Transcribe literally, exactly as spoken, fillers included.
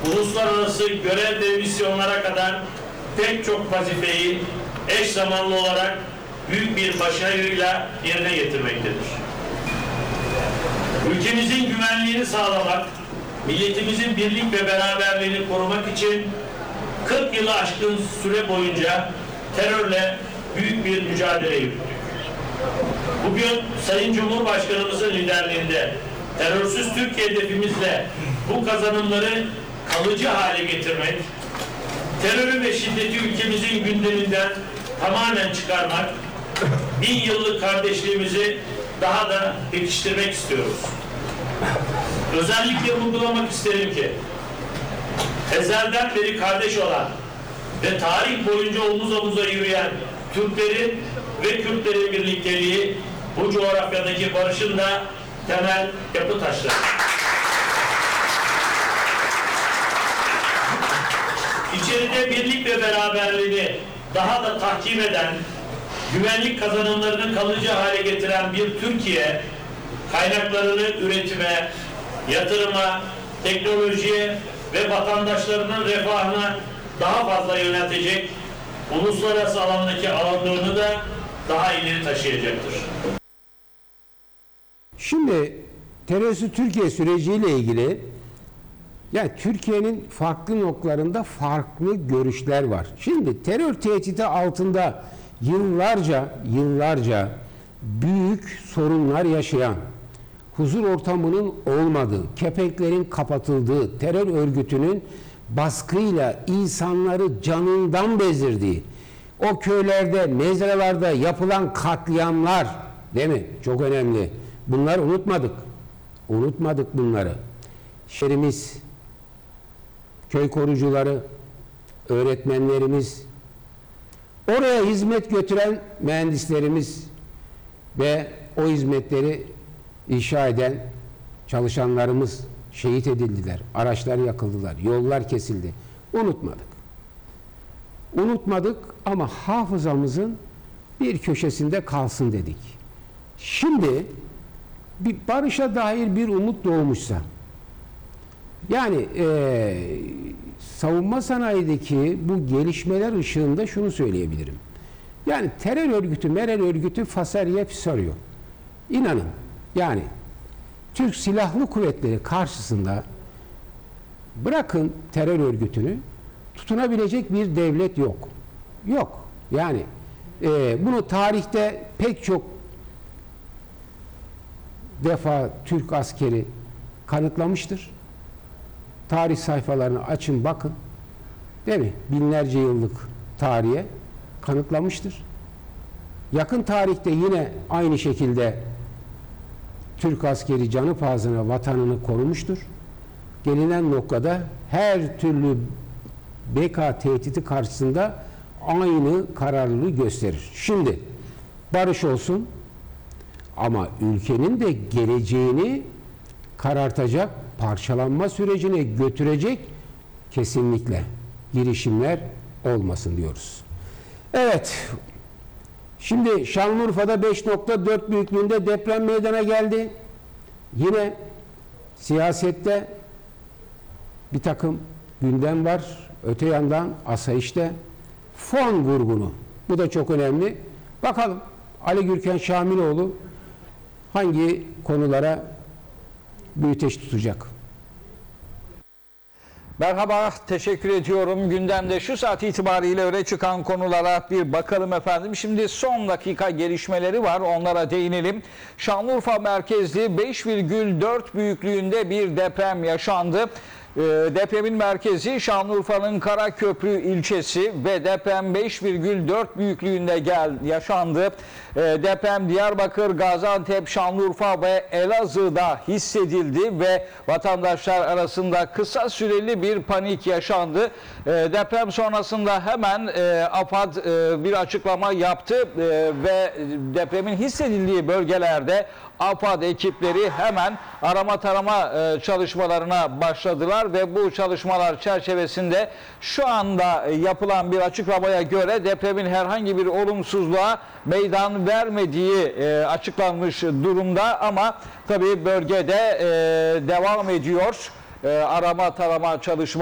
uluslararası görev ve misyonlara kadar pek çok vazifeyi eş zamanlı olarak büyük bir başarıyla yerine getirmektedir. Ülkemizin güvenliğini sağlamak, milletimizin birlik ve beraberliğini korumak için kırk yılı aşkın süre boyunca terörle büyük bir mücadele yürüttük. Bugün Sayın Cumhurbaşkanımızın liderliğinde terörsüz Türkiye hedefimizle bu kazanımları kalıcı hale getirmek, terörü ve şiddeti ülkemizin gündeminden tamamen çıkarmak, bin yıllık kardeşliğimizi daha da pekiştirmek istiyoruz. Özellikle vurgulamak isterim ki ezelden beri kardeş olan ve tarih boyunca omuz omuza yürüyen Türklerin ve Kürtlerin birlikteliği bu coğrafyadaki barışın da temel yapı taşları. İçeride birlik ve beraberliğini daha da tahkim eden, güvenlik kazanımlarını kalıcı hale getiren bir Türkiye, kaynaklarını üretime, yatırıma, teknolojiye ve vatandaşlarının refahına daha fazla yöneltecek, uluslararası alandaki ağırlığını da daha ileri taşıyacaktır. Şimdi terörsüz Türkiye süreciyle ilgili yani Türkiye'nin farklı noktalarında farklı görüşler var. Şimdi terör tehdidi altında yıllarca yıllarca büyük sorunlar yaşayan, huzur ortamının olmadığı, kepenklerin kapatıldığı, terör örgütünün baskıyla insanları canından bezdirdiği, o köylerde, mezralarda yapılan katliamlar, değil mi? Çok önemli. Bunları unutmadık. Unutmadık bunları. Şehrimiz, köy korucuları, öğretmenlerimiz, oraya hizmet götüren mühendislerimiz ve o hizmetleri inşa eden çalışanlarımız şehit edildiler. Araçlar yakıldılar. Yollar kesildi. Unutmadık. Unutmadık ama hafızamızın bir köşesinde kalsın dedik. Şimdi bir barışa dair bir umut doğmuşsa, yani e, savunma sanayideki bu gelişmeler ışığında şunu söyleyebilirim. Yani terör örgütü, merel örgütü Fasarya Pisaryo. İnanın yani Türk Silahlı Kuvvetleri karşısında bırakın terör örgütünü, tutunabilecek bir devlet yok. Yok. Yani e, bunu tarihte pek çok defa Türk askeri kanıtlamıştır. Tarih sayfalarını açın bakın. Değil mi? Binlerce yıllık tarihe kanıtlamıştır. Yakın tarihte yine aynı şekilde Türk askeri canı pahasına vatanını korumuştur. Gelinen noktada her türlü B K tehdidi karşısında aynı kararlılığı gösterir. Şimdi barış olsun ama ülkenin de geleceğini karartacak, parçalanma sürecine götürecek kesinlikle girişimler olmasın diyoruz. Evet, şimdi Şanlıurfa'da beş nokta dört büyüklüğünde deprem meydana geldi. Yine siyasette bir takım gündem var. Öte yandan asayişte fon vurgunu. Bu da çok önemli. Bakalım Ali Gürken Şamiloğlu hangi konulara büyüteç tutacak? Merhaba, teşekkür ediyorum. Gündemde şu saat itibariyle öne çıkan konulara bir bakalım efendim. Şimdi son dakika gelişmeleri var, onlara değinelim. Şanlıurfa merkezli beş virgül dört büyüklüğünde bir deprem yaşandı. Depremin merkezi Şanlıurfa'nın Karaköprü ilçesi ve deprem beş virgül dört büyüklüğünde gel yaşandı. Deprem Diyarbakır, Gaziantep, Şanlıurfa ve Elazığ'da hissedildi ve vatandaşlar arasında kısa süreli bir panik yaşandı. Deprem sonrasında hemen AFAD bir açıklama yaptı ve depremin hissedildiği bölgelerde AFAD ekipleri hemen arama tarama çalışmalarına başladılar ve bu çalışmalar çerçevesinde şu anda yapılan bir açıklamaya göre depremin herhangi bir olumsuzluğa meydan vermediği açıklanmış durumda ama tabii bölgede devam ediyor arama tarama çalışmaları.